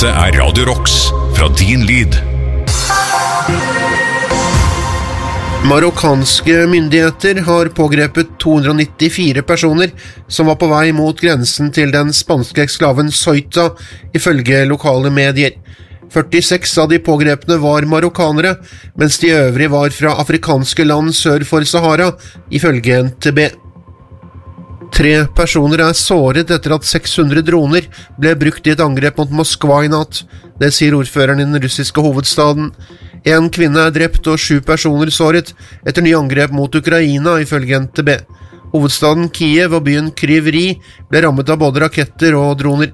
Dette Radio Rocks fra din lyd. Marokkanske myndigheter har pågrepet 294 personer som var på vei mot grensen til den spanske eksklaven Ceuta, ifølge lokale medier. 46 av de pågrepne var marokkanere, mens de øvrige var fra afrikanske land sør for Sahara, ifølge NTB. 3 personer er såret etter at 600 droner ble brukt i et angrep mot Moskva i natt. Det sier ordføreren i den russiske hovedstaden. 1 kvinne er drept og 7 personer såret etter nye angrep mot Ukraina, ifølge NTB. Hovedstaden Kiev og byen Kryv Rih ble rammet av både raketter og droner.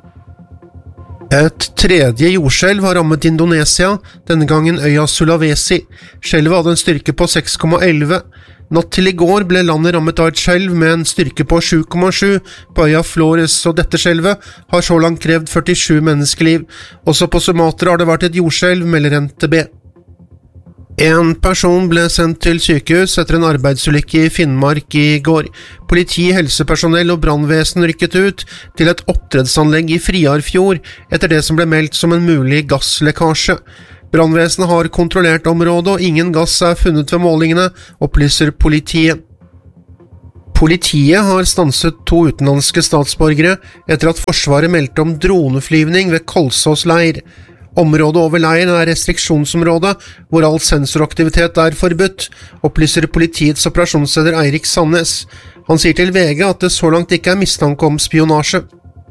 Et tredje jordskjelv har rammet Indonesia, denne gangen øya Sulawesi. Skjelvet hadde en styrke på 6,11. Natt til i går ble landet rammet av et skjelv med en styrke på 7,7 på øya Flores, og dette skjelvet har så langt krevd 47 menneskeliv. Også på Sumatra har det vært et jordskjelv, melder NTB. En person ble sendt til sykehus etter en arbeidsulykke i Finnmark i går. Politi, helsepersonell og brannvesen rykket ut til et oppdrettsanlegg i Friarfjord etter det som ble meldt som en mulig gasslekkasje. Brannvesenet har kontrollert området, og ingen gass er funnet ved målingene, opplyser politiet. Politiet har stanset 2 utenlandske statsborgere etter at Forsvaret meldte om droneflyvning ved Kolsås leir. Området over leiren er restriksjonsområde, hvor all sensoraktivitet er forbudt, opplyser politiets operasjonsleder Eirik Sandnes. Han sier til VG at det så langt ikke er mistanke om spionasje.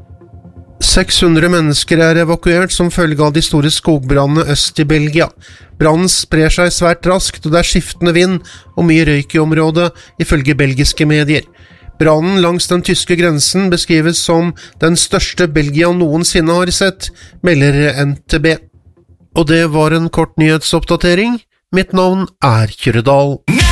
600 mennesker er evakuert som følge av de store skogbrannene øst i Belgia. Brannen sprer seg svært raskt, og det er skiftende vind og mye røyk i området, ifølge belgiske medier. Brannen langs den tyske grensen beskrives som den største Belgia noensinne har sett, melder NTB. Og det var en kort nyhetsoppdatering. Mitt navn er Kyrre Dahl.